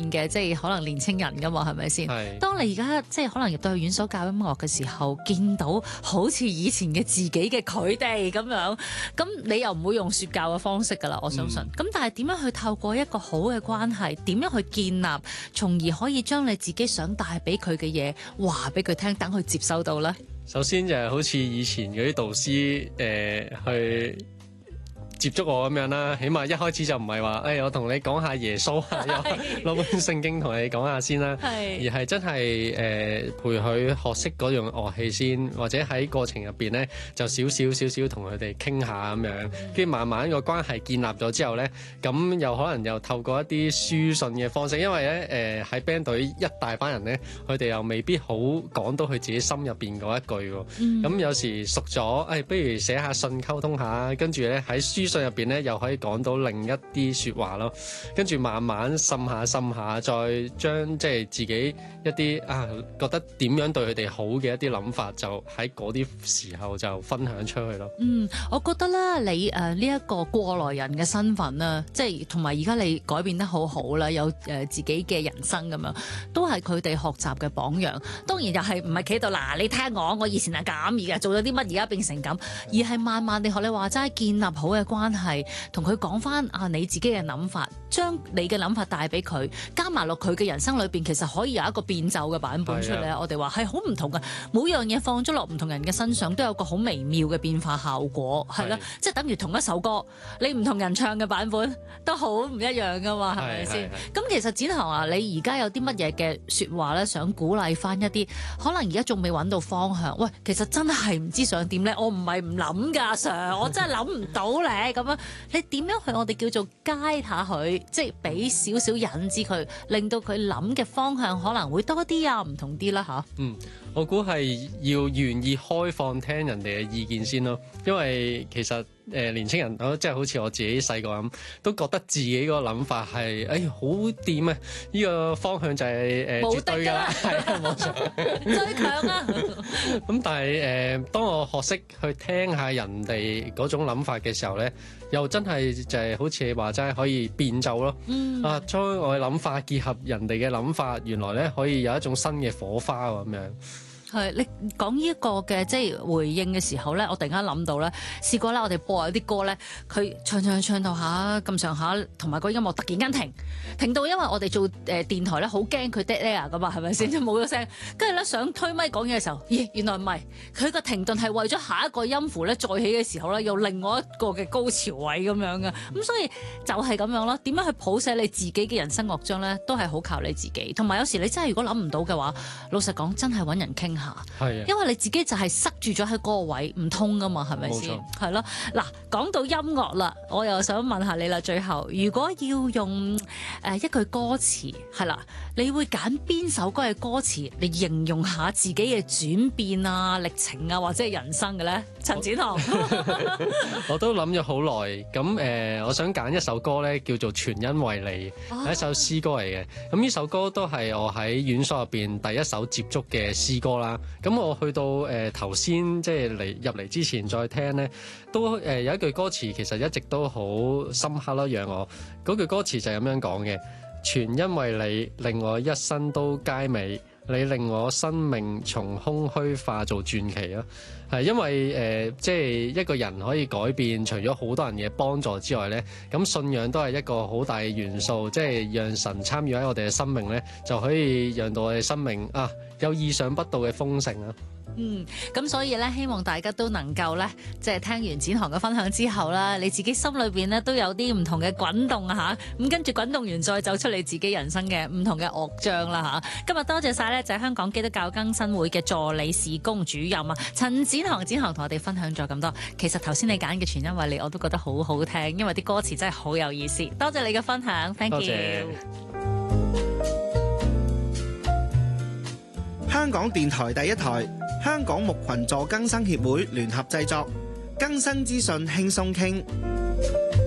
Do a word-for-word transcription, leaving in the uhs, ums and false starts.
嘅即係可能年青人噶嘛，係咪先？ 係。 當你而家即係可能入到去院所教音樂嘅時候，見到好似以前嘅自己嘅佢哋咁樣，咁你又唔會用說教嘅方式噶啦，我相信。咁、嗯、但係點樣去透過一個好嘅關係，點樣去建立，從而可以將你自己想帶俾佢嘅嘢話俾佢聽，等佢接收到呢？ 首先就係好似以前嗰啲導師誒、呃、去接觸我咁樣啦，起碼一開始就唔係話誒我同你講下耶穌啊，又攞本聖經同你講下先啦，而係真係誒、呃、陪佢學識嗰樣樂器先，或者喺過程入邊咧就少少少少同佢哋傾下咁樣，跟住慢慢個關係建立咗之後咧，咁又可能又透過一啲書信嘅方式，因為咧誒喺 band 隊一大班人咧，佢哋又未必好講到佢自己心入邊嗰一句喎，咁、嗯、有時熟咗，誒、哎、不如寫下信溝通下，跟住咧喺書信入邊咧又可以講到另一啲説話咯，跟住慢慢滲下滲下，再將即係自己一啲啊覺得點樣對佢哋好嘅一啲諗法，就喺嗰啲時候就分享出去咯。嗯， 我覺得咧，你誒呢一個過來人嘅身份啊，即係同埋而家你改變得好好啦，有誒、呃、自己嘅人生咁樣，都係佢哋學習嘅榜樣。當然又係唔係企度嗱，你聽我，我以前係咁，而家做咗啲乜，而家變成咁，而係慢慢地學你話齋建立好嘅關係。同佢講翻啊，你自己嘅諗法，將你嘅諗法帶俾佢，加埋落佢嘅人生裏邊，其實可以有一個變奏嘅版本出嚟。我哋話係好唔同嘅，每樣嘢放咗落唔同人嘅身上，都有個好微妙嘅變化效果，係啦，即係等於同一首歌，你唔同人唱嘅版本都好唔一樣噶嘛，係咪先？咁其實展航啊，你而家有啲乜嘢嘅説話咧，想鼓勵翻一啲可能而家仲未揾到方向？喂，其實真係唔知想點咧，我唔係唔諗㗎，Sir，我真係諗唔到咧咁樣。你點樣去我哋叫做 guide 下佢，即係俾少少引子佢，令到佢諗嘅方向可能會多啲啊，唔同啲啦吓。嗯， 我估係要願意開放聽人哋嘅意見先咯，因為其實誒、呃、年青人，我即係好似我自己細個咁，都覺得自己個諗法係誒好掂啊！呢、這個方向就係、是、誒、呃、絕對㗎啦，係啊，冇錯，最強啊！咁但係誒、呃，當我學識去聽下人哋嗰種諗法嘅時候咧，又真係就係好似你話齋可以變奏咯，嗯、啊將我嘅諗法結合人哋嘅諗法，原來咧可以有一種新嘅火花咁樣。 係你講呢一個嘅即係回應嘅時候咧，我突然間諗到咧，試過咧，我哋播有啲歌咧，佢唱唱唱到下咁上下，同埋個音樂突然間停，停到因為我哋做誒、呃、電台咧，好驚佢 dead air 噶嘛，係咪先？就冇咗聲，跟住咧想推咪講嘢嘅時候，咦，原來唔係，佢個停頓係為咗下一個音符咧再起嘅時候咧，有另外一個嘅高潮位咁樣嘅，咁所以就係咁樣咯。點樣去譜寫你自己嘅人生樂章咧，都係好靠你自己。同埋有時你真係如果諗唔到嘅話，老實講真係揾人傾。係，因為你自己就係塞住咗喺嗰個位唔通噶嘛，係咪先？係咯，嗱，講到音樂啦，我又想問下你啦。最後，如果要用誒、呃、一句歌詞，係啦，你會揀邊首歌嘅歌詞嚟形容下自己嘅轉變啊、歷程啊，或者係人生嘅咧？陳展航， 我都諗咗好耐。咁誒、呃，我想揀一首歌咧，叫做《全因為你》，係、啊、一首詩歌嚟嘅。咁呢首歌都係我喺院所入邊第一首接觸嘅詩歌啦。咁我去到誒頭先即係嚟入嚟之前再聽咧，都誒、呃、有一句歌詞其實一直都好深刻咯，讓我嗰句歌詞就係咁樣講嘅：全因為你令我一生都佳美，你令我生命從空虛化做傳奇咯。係因為誒、呃，即係一個人可以改變，除咗好多人嘅幫助之外咧，咁信仰都係一個好大嘅元素，即係讓神參與喺我哋嘅生命咧，就可以讓到我哋生命啊有意想不到嘅豐盛啊！嗯，咁所以咧，希望大家都能夠咧，即係聽完展航嘅分享之後啦，你自己心裏邊咧都有啲唔同嘅滾動啊吓，咁跟住滾動完再走出你自己人生嘅唔同嘅樂章啦吓。今日多謝晒咧，就係香港基督教更新會嘅助理事工主任啊，陳展航，展航同我哋分享咗咁多。其實頭先你揀嘅全因為你，我都覺得好好聽，因為啲歌詞真係好有意思。多謝你嘅分享 ，thank you。多謝。 香港電台第一台，香港牧群助更生協會聯合製作，更生資訊輕鬆傾。